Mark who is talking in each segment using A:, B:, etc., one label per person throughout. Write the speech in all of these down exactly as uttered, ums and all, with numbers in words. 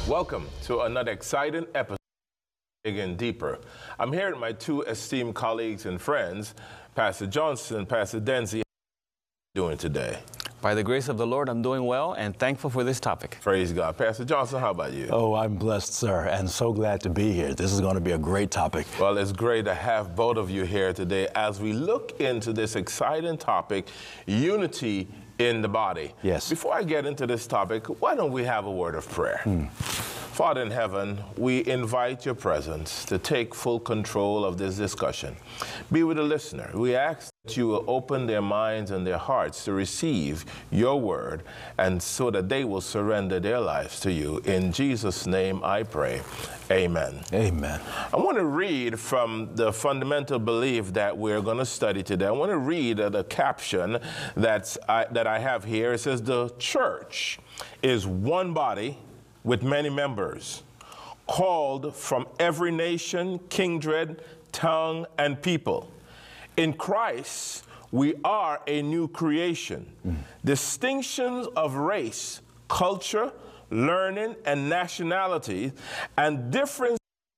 A: Welcome to another exciting episode of Digging Deeper. I'm here with my two esteemed colleagues and friends, Pastor Johnson, Pastor Denzi. How are you doing today?
B: By the grace of the Lord, I'm doing well and thankful for this topic.
A: Praise God. Pastor Johnson, how about you?
C: Oh, I'm blessed, sir, and so glad to be here. This is going to be a great topic.
A: Well, it's great to have both of you here today as we look into this exciting topic, unity in the body.
C: Yes.
A: Before I get into this topic, why don't we have a word of prayer? Hmm. Father in heaven, we invite your presence to take full control of this discussion. Be with the listener. We ask that you will open their minds and their hearts to receive your word, and so that they will surrender their lives to you. In Jesus' name I pray. Amen.
C: Amen.
A: I want to read from the fundamental belief that we're going to study today. I want to read uh, the caption that's, I, that I have here. It says, "The church is one body with many members, called from every nation, kindred, tongue, and people. In Christ, we are a new creation. Mm. Distinctions of race, culture, learning, and nationality, and difference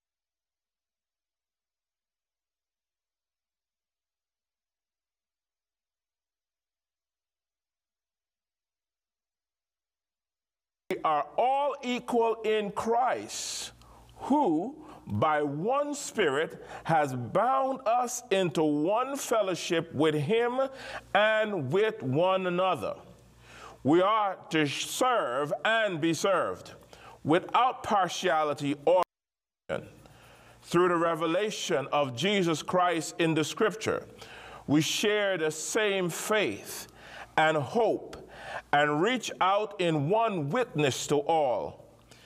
A: are all equal in Christ, who by one Spirit has bound us into one fellowship with him and with one another. We are to serve and be served without partiality or through the revelation of Jesus Christ in the Scripture. We share the same faith and hope and reach out in one witness to all.